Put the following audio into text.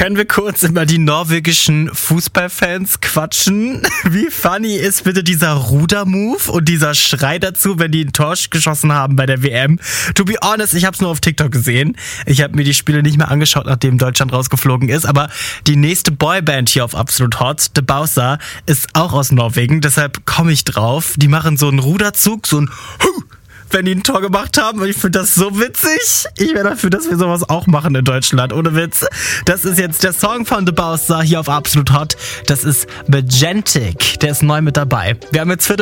Können wir kurz über die norwegischen Fußballfans quatschen? Wie funny ist bitte dieser Ruder-Move und dieser Schrei dazu, wenn die ein Tor geschossen haben bei der WM? To be honest, ich habe es nur auf TikTok gesehen. Ich habe mir die Spiele nicht mehr angeschaut, nachdem Deutschland rausgeflogen ist. Aber die nächste Boyband hier auf Absolut Hot, The Bowser, ist auch aus Norwegen. Deshalb komme ich drauf. Die machen so einen Ruderzug, so ein wenn die ein Tor gemacht haben. Und ich finde das so witzig. Ich wäre dafür, dass wir sowas auch machen in Deutschland. Ohne Witz. Das ist jetzt der Song von The Bowser hier auf Absolut Hot. Das ist Magentic. Der ist neu mit dabei. Wir haben jetzt